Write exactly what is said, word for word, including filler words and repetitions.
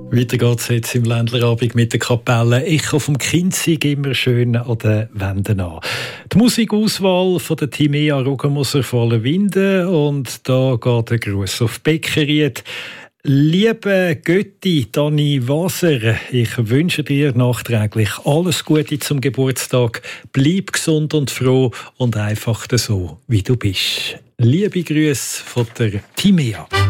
Weiter geht's jetzt im Ländlerabend mit der Kapelle Echo vom Kinzig, immer schön an den Wänden an. Die Musikauswahl von der Timea Roggenmoser voller Winde und da geht der Gruß auf Beckeried. Liebe Götti, Dani Waser, ich wünsche dir nachträglich alles Gute zum Geburtstag. Bleib gesund und froh und einfach so, wie du bist. Liebe Grüße von der Timea.